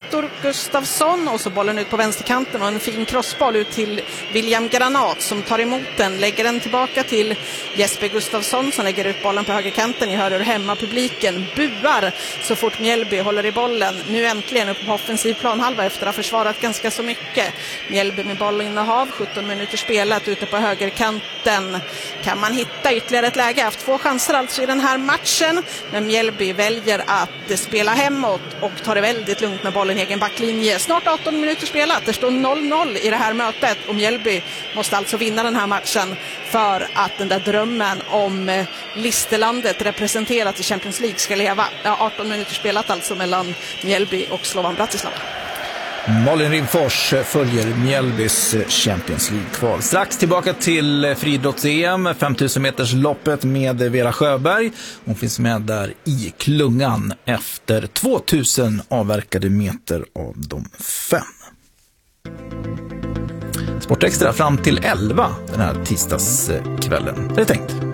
Viktor Gustafsson och så bollen ut på vänsterkanten och en fin crossboll ut till William Granat som tar emot den, lägger den tillbaka till Jesper Gustafsson som lägger ut bollen på högerkanten. Ni hör hur hemma publiken buar så fort Mjällby håller i bollen. Nu äntligen upp på offensiv planhalva efter att ha försvarat ganska så mycket. Mjällby med bollinnehav, 17 minuter spelat ute på högerkanten. Kan man hitta ytterligare ett läge? Haft 2 chanser alltså i den här matchen, men Mjällby väljer att spela hemåt och tar det väldigt lugnt med bollen i egen backlinje. Snart 18 minuter spelat, det står 0-0 i det här mötet och Mjällby måste alltså vinna den här matchen för att den där drömmen om Listerlandet representerat i Champions League ska leva. 18 minuter spelat alltså mellan Mjällby och Slovan Bratislava. Malin Rimfors följer Mjällbys Champions League-kval. Strax tillbaka till friidrotts-EM, 5000 meters loppet med Vera Sjöberg. Hon finns med där i klungan efter 2000 avverkade meter av de 5. Sportextra fram till 11 den här tisdagskvällen. Det är tänkt.